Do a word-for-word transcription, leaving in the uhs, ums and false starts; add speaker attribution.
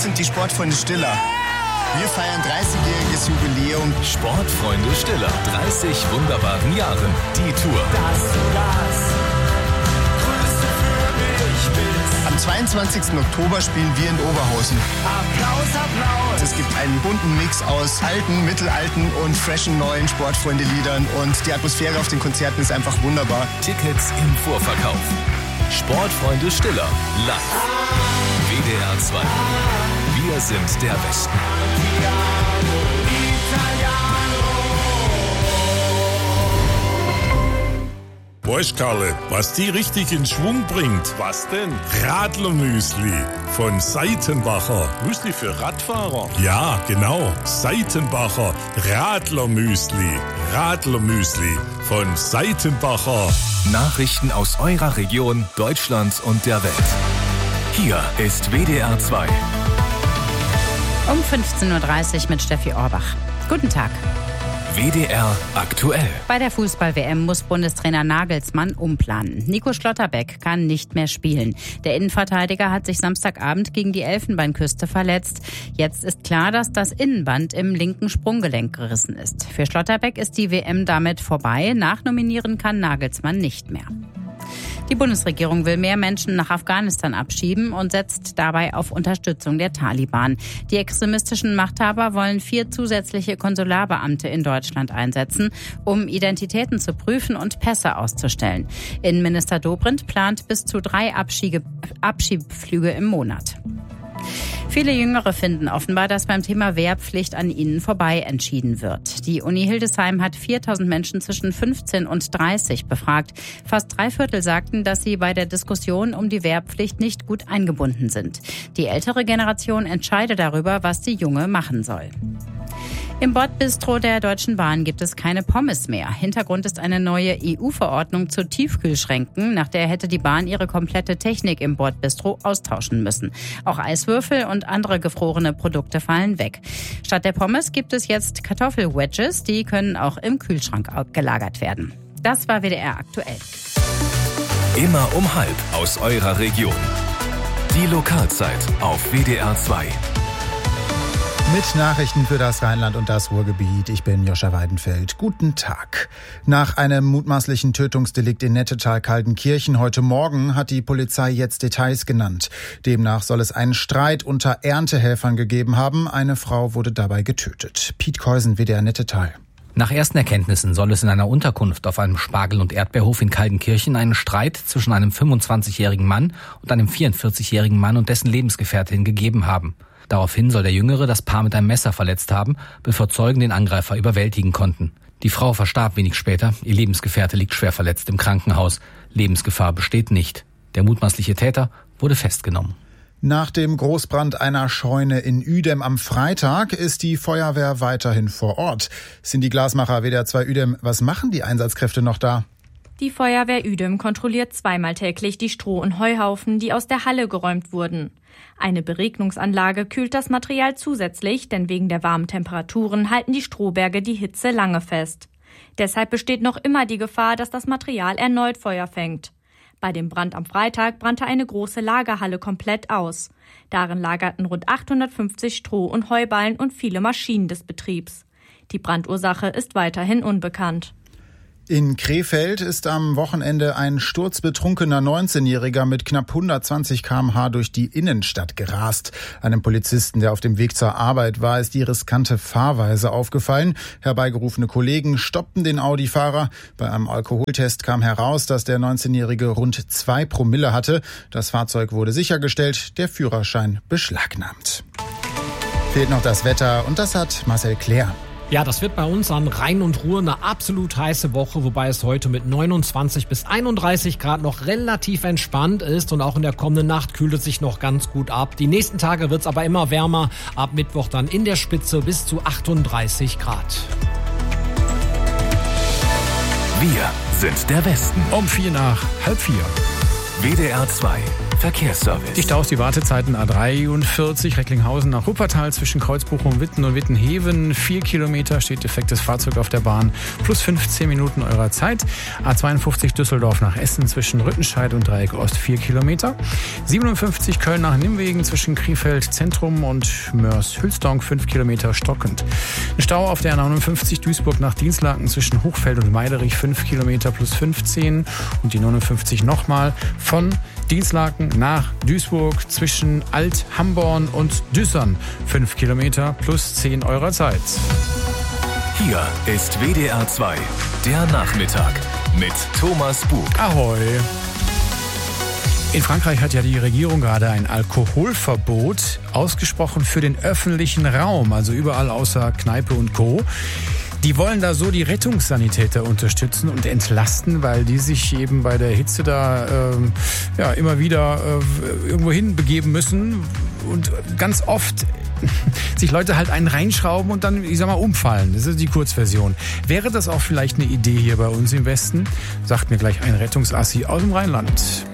Speaker 1: sind die Sportfreunde Stiller. Wir feiern dreißigjähriges Jubiläum.
Speaker 2: Sportfreunde Stiller, dreißig wunderbaren Jahren. Die Tour.
Speaker 3: Dass du das Größte für mich bist.
Speaker 1: Am zweiundzwanzigsten Oktober spielen wir in Oberhausen.
Speaker 3: Applaus, Applaus.
Speaker 1: Es gibt einen bunten Mix aus alten, mittelalten und freshen neuen Sportfreunde-Liedern. Und die Atmosphäre auf den Konzerten ist einfach wunderbar.
Speaker 2: Tickets im Vorverkauf. Sportfreunde Stiller, live. W D R zwei. Wir sind der Westen.
Speaker 4: Weißt Karle, was die richtig in Schwung bringt?
Speaker 5: Was denn?
Speaker 4: Radlermüsli von Seitenbacher.
Speaker 5: Müsli für Radfahrer?
Speaker 4: Ja, genau. Seitenbacher Radlermüsli. Radlermüsli von Seitenbacher.
Speaker 2: Nachrichten aus eurer Region, Deutschland und der Welt. Hier ist W D R zwei.
Speaker 6: Um fünfzehn Uhr dreißig mit Steffi Orbach. Guten Tag.
Speaker 2: W D R aktuell.
Speaker 6: Bei der Fußball-W M muss Bundestrainer Nagelsmann umplanen. Nico Schlotterbeck kann nicht mehr spielen. Der Innenverteidiger hat sich Samstagabend gegen die Elfenbeinküste verletzt. Jetzt ist klar, dass das Innenband im linken Sprunggelenk gerissen ist. Für Schlotterbeck ist die W M damit vorbei. Nachnominieren kann Nagelsmann nicht mehr. Die Bundesregierung will mehr Menschen nach Afghanistan abschieben und setzt dabei auf Unterstützung der Taliban. Die extremistischen Machthaber wollen vier zusätzliche Konsularbeamte in Deutschland einsetzen, um Identitäten zu prüfen und Pässe auszustellen. Innenminister Dobrindt plant bis zu drei Abschiebe, Abschiebeflüge im Monat. Viele Jüngere finden offenbar, dass beim Thema Wehrpflicht an ihnen vorbei entschieden wird. Die Uni Hildesheim hat viertausend Menschen zwischen fünfzehn und dreißig befragt. Fast drei Viertel sagten, dass sie bei der Diskussion um die Wehrpflicht nicht gut eingebunden sind. Die ältere Generation entscheide darüber, was die Junge machen soll. Im Bordbistro der Deutschen Bahn gibt es keine Pommes mehr. Hintergrund ist eine neue E U-Verordnung zu Tiefkühlschränken. Nach der hätte die Bahn ihre komplette Technik im Bordbistro austauschen müssen. Auch Eiswürfel und andere gefrorene Produkte fallen weg. Statt der Pommes gibt es jetzt Kartoffelwedges. Die können auch im Kühlschrank gelagert werden. Das war W D R aktuell.
Speaker 2: Immer um halb aus eurer Region. Die Lokalzeit auf W D R zwei.
Speaker 7: Mit Nachrichten für das Rheinland und das Ruhrgebiet. Ich bin Joscha Weidenfeld. Guten Tag. Nach einem mutmaßlichen Tötungsdelikt in Nettetal-Kaltenkirchen heute Morgen hat die Polizei jetzt Details genannt. Demnach soll es einen Streit unter Erntehelfern gegeben haben. Eine Frau wurde dabei getötet. Piet Keusen, W D R Nettetal.
Speaker 8: Nach ersten Erkenntnissen soll es in einer Unterkunft auf einem Spargel- und Erdbeerhof in Kaltenkirchen einen Streit zwischen einem fünfundzwanzigjährigen Mann und einem vierundvierzigjährigen Mann und dessen Lebensgefährtin gegeben haben. Daraufhin soll der Jüngere das Paar mit einem Messer verletzt haben, bevor Zeugen den Angreifer überwältigen konnten. Die Frau verstarb wenig später, ihr Lebensgefährte liegt schwer verletzt im Krankenhaus. Lebensgefahr besteht nicht. Der mutmaßliche Täter wurde festgenommen.
Speaker 7: Nach dem Großbrand einer Scheune in Uedem am Freitag ist die Feuerwehr weiterhin vor Ort. Cindy Glasmacher, W D R zwei Uedem, was machen die Einsatzkräfte noch da?
Speaker 9: Die Feuerwehr Uedem kontrolliert zweimal täglich die Stroh- und Heuhaufen, die aus der Halle geräumt wurden. Eine Beregnungsanlage kühlt das Material zusätzlich, denn wegen der warmen Temperaturen halten die Strohberge die Hitze lange fest. Deshalb besteht noch immer die Gefahr, dass das Material erneut Feuer fängt. Bei dem Brand am Freitag brannte eine große Lagerhalle komplett aus. Darin lagerten rund achthundertfünfzig Stroh- und Heuballen und viele Maschinen des Betriebs. Die Brandursache ist weiterhin unbekannt.
Speaker 7: In Krefeld ist am Wochenende ein sturzbetrunkener neunzehnjähriger mit knapp hundertzwanzig Kilometer pro Stunde durch die Innenstadt gerast. Einem Polizisten, der auf dem Weg zur Arbeit war, ist die riskante Fahrweise aufgefallen. Herbeigerufene Kollegen stoppten den Audi-Fahrer. Bei einem Alkoholtest kam heraus, dass der neunzehnjährige rund zwei Promille hatte. Das Fahrzeug wurde sichergestellt, der Führerschein beschlagnahmt. Fehlt noch das Wetter und das hat Marcel Claire.
Speaker 10: Ja, das wird bei uns an Rhein und Ruhr eine absolut heiße Woche, wobei es heute mit neunundzwanzig bis einunddreißig Grad noch relativ entspannt ist und auch in der kommenden Nacht kühlt es sich noch ganz gut ab. Die nächsten Tage wird es aber immer wärmer, ab Mittwoch dann in der Spitze bis zu achtunddreißig Grad.
Speaker 2: Wir sind der Westen.
Speaker 5: Um vier nach halb vier.
Speaker 2: W D R zwei. Verkehrsservice.
Speaker 5: Die Staus, die Wartezeiten A dreiundvierzig, Recklinghausen nach Wuppertal zwischen Kreuzbuchum, Witten und Wittenheven. Vier Kilometer steht defektes Fahrzeug auf der Bahn, plus fünfzehn Minuten eurer Zeit. A zweiundfünfzig Düsseldorf nach Essen zwischen Rüttenscheid und Dreieck Ost, vier Kilometer. siebenundfünfzig Köln nach Nimwegen zwischen Krefeld Zentrum und Mörs-Hülsdonk, fünf Kilometer stockend. Ein Stau auf der neunundfünfzig Duisburg nach Dienstlaken zwischen Hochfeld und Meiderich, fünf Kilometer plus fünfzehn. Und die neunundfünfzig nochmal von Dienstlaken nach Duisburg zwischen Alt-Hamborn und Düssern, fünf Kilometer plus zehn eurer Zeit.
Speaker 2: Hier ist W D R zwei, der Nachmittag mit Thomas Bug.
Speaker 5: Ahoi! In Frankreich hat ja die Regierung gerade ein Alkoholverbot ausgesprochen für den öffentlichen Raum, also überall außer Kneipe und Co. Die wollen da so die Rettungssanitäter unterstützen und entlasten, weil die sich eben bei der Hitze da ähm, ja, immer wieder äh, irgendwo hin begeben müssen und ganz oft sich Leute halt einen reinschrauben und dann, ich sag mal, umfallen. Das ist die Kurzversion. Wäre das auch vielleicht eine Idee hier bei uns im Westen? Sagt mir gleich ein Rettungsassi aus dem Rheinland.